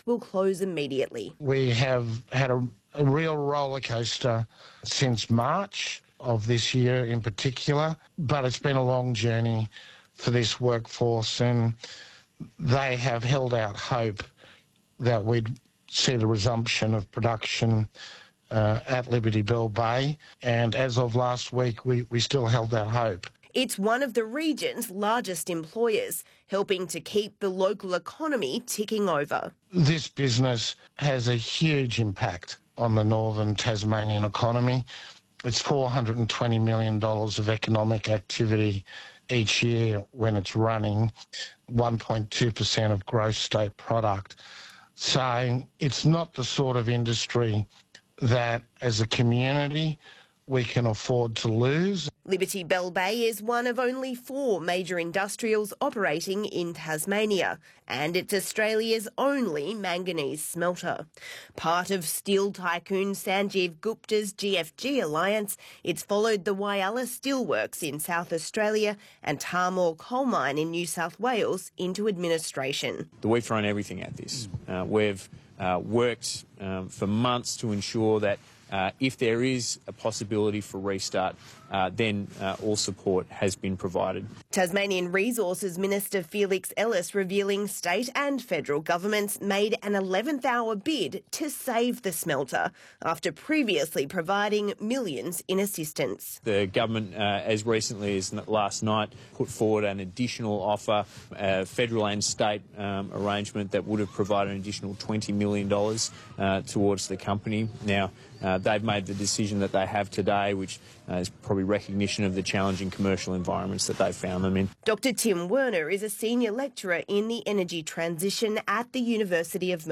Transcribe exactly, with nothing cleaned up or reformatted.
will close immediately. We have had a, a real roller coaster since March of this year in particular, but it's been a long journey for this workforce, and they have held out hope that we'd see the resumption of production uh, at Liberty Bell Bay, and as of last week we, we still held that hope. It's one of the region's largest employers, helping to keep the local economy ticking over. This business has a huge impact on the northern Tasmanian economy. It's four hundred twenty million dollars of economic activity each year when it's running, one point two percent of gross state product. So it's not the sort of industry that, as a community, we can afford to lose. Liberty Bell Bay is one of only four major industrials operating in Tasmania, and it's Australia's only manganese smelter. Part of steel tycoon Sanjeev Gupta's G F G alliance, it's followed the Whyalla Steelworks in South Australia and Tahmoor Coal Mine in New South Wales into administration. We've thrown everything at this. Uh, we've uh, worked um, for months to ensure that Uh, if there is a possibility for restart, uh, then uh, all support has been provided. Tasmanian Resources Minister Felix Ellis revealing state and federal governments made an eleventh hour bid to save the smelter after previously providing millions in assistance. The government, uh, as recently as last night, put forward an additional offer, a federal and state um, arrangement that would have provided an additional twenty million dollars uh, towards the company. Now, Uh, they've made the decision that they have today, which uh, is probably recognition of the challenging commercial environments that they've found them in. Doctor Tim Werner is a senior lecturer in the energy transition at the University of Melbourne.